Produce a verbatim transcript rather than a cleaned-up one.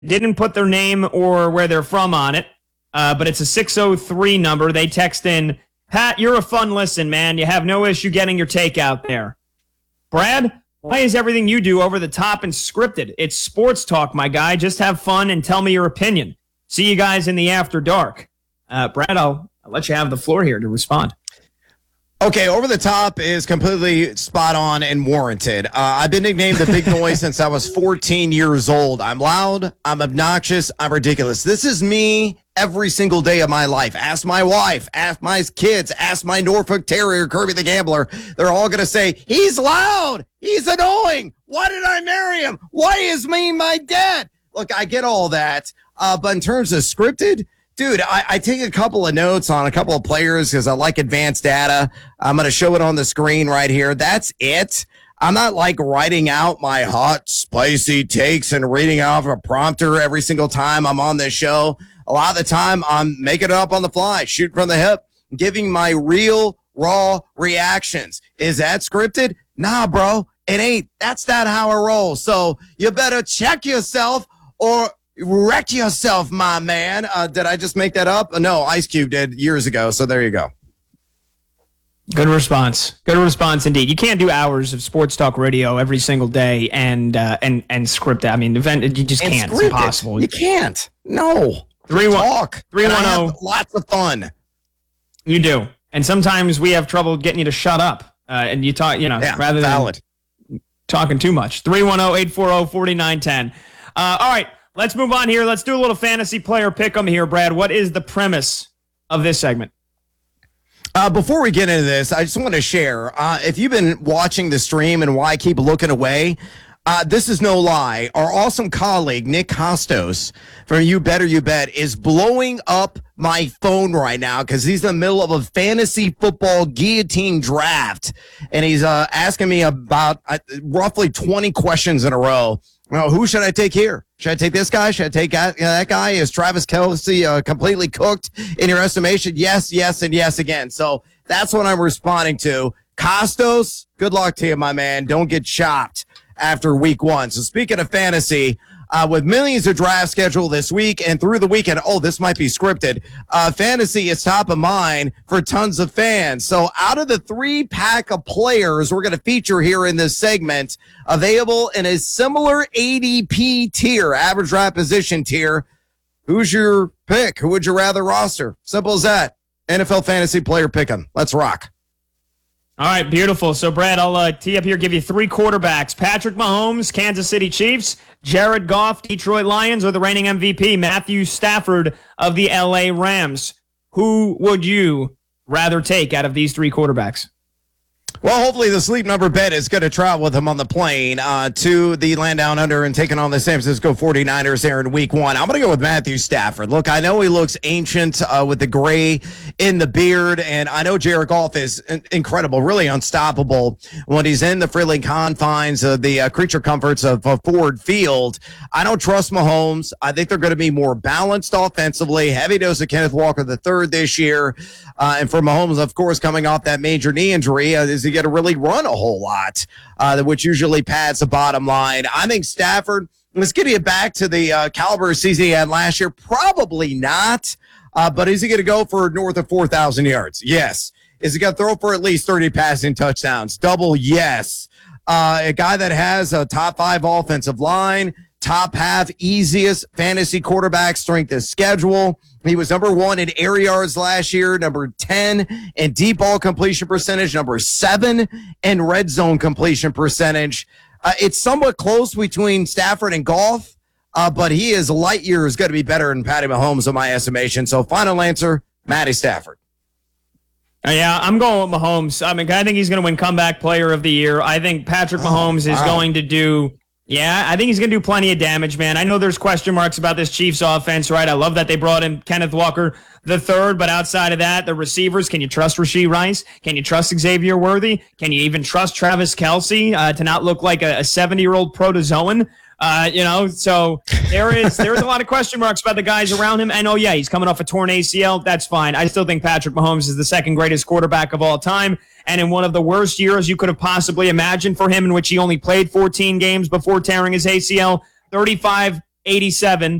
Didn't put their name or where they're from on it, uh, but it's a six oh three number. They text in, Pat, you're a fun listen, man. You have no issue getting your take out there. Brad, why is everything you do over the top and scripted? It's sports talk, my guy. Just have fun and tell me your opinion. See you guys in the after dark. Uh, Brad, I'll, I'll let you have the floor here to respond. Okay, over the top is completely spot on and warranted. Uh, I've been nicknamed the big noise since I was fourteen years old. I'm loud, I'm obnoxious, I'm ridiculous. This is me every single day of my life. Ask my wife, ask my kids, ask my Norfolk Terrier, Kirby the Gambler. They're all going to say, he's loud, he's annoying. Why did I marry him? Why is me my dad? Look, I get all that. Uh, but in terms of scripted, dude, I, I take a couple of notes on a couple of players because I like advanced data. I'm going to show it on the screen right here. That's it. I'm not like writing out my hot, spicy takes and reading off a prompter every single time I'm on this show. A lot of the time, I'm making it up on the fly, shooting from the hip, giving my real, raw reactions. Is that scripted? Nah, bro, it ain't. That's not how I roll. So you better check yourself or wreck yourself, my man. Uh, did I just make that up? Uh, no, Ice Cube did years ago. So there you go. Good response. Good response indeed. You can't do hours of sports talk radio every single day and uh, and and script it. I mean, event you just And can't. It's script it. impossible. You can't. No. Three one Talk. three And one I have zero. Lots of fun. You do, and sometimes we have trouble getting you to shut up, uh, and you talk. You know, Yeah, rather valid. than talking too much. three one zero, eight four zero, four nine one zero. Uh, all right, let's move on here. Let's do a little fantasy player pick'em here, Brad. What is the premise of this segment? Uh, before we get into this, I just want to share, uh, if you've been watching the stream and why I keep looking away, uh, this is no lie. Our awesome colleague, Nick Costos from You Better You Bet, is blowing up my phone right now because he's in the middle of a fantasy football guillotine draft. And he's uh, asking me about uh, roughly twenty questions in a row. Well, who should I take here? Should I take this guy? Should I take that, uh, that guy? Is Travis Kelce uh, completely cooked in your estimation? Yes, yes, and yes again. So that's what I'm responding to. Costos, good luck to you, my man. Don't get chopped after week one. So speaking of fantasy, uh, with millions of drafts scheduled this week and through the weekend, oh, this might be scripted. Uh, fantasy is top of mind for tons of fans. So out of the three pack of players we're going to feature here in this segment, available in a similar A D P tier, average draft position tier, who's your pick? Who would you rather roster? Simple as that. N F L fantasy player pick'em. Let's rock. All right, beautiful. So, Brad, I'll uh, tee up here, give you three quarterbacks. Patrick Mahomes, Kansas City Chiefs. Jared Goff, Detroit Lions, or the reigning M V P, Matthew Stafford of the L A Rams. Who would you rather take out of these three quarterbacks? Well, hopefully the Sleep Number bet is going to travel with him on the plane uh, to the land down under and taking on the San Francisco forty-niners there in week one. I'm going to go with Matthew Stafford. Look, I know he looks ancient uh, with the gray in the beard, and I know Jared Goff is incredible, really unstoppable when he's in the friendly confines of the uh, creature comforts of uh, Ford Field. I don't trust Mahomes. I think they're going to be more balanced offensively. Heavy dose of Kenneth Walker the third this year. Uh, and for Mahomes, of course, coming off that major knee injury, uh, is he going to really run a whole lot, uh, which usually pads the bottom line. I think Stafford, let's get you back to the uh, caliber of season he had last year. Probably not, uh, but is he going to go for north of four thousand yards? Yes. Is he going to throw for at least thirty passing touchdowns? Double yes. Uh, a guy that has a top five offensive line, top half easiest fantasy quarterback strength of schedule. He was number one in air yards last year, number ten in deep ball completion percentage, number seven in red zone completion percentage. Uh, it's somewhat close between Stafford and Goff, uh, but he is light years going to be better than Patty Mahomes in my estimation. So final answer, Matty Stafford. Uh, yeah, I'm going with Mahomes. I mean, I think he's going to win comeback player of the year. I think Patrick Oh, Mahomes is wow. going to do... Yeah, I think he's going to do plenty of damage, man. I know there's question marks about this Chiefs offense, right? I love that they brought in Kenneth Walker the third, but outside of that, the receivers, can you trust Rashee Rice? Can you trust Xavier Worthy? Can you even trust Travis Kelce uh, to not look like a seventy-year-old protozoan? Uh, you know, so there is there's a lot of question marks about the guys around him. And, oh, yeah, he's coming off a torn A C L. That's fine. I still think Patrick Mahomes is the second greatest quarterback of all time. And in one of the worst years you could have possibly imagined for him, in which he only played fourteen games before tearing his A C L, thirty-five eighty-seven.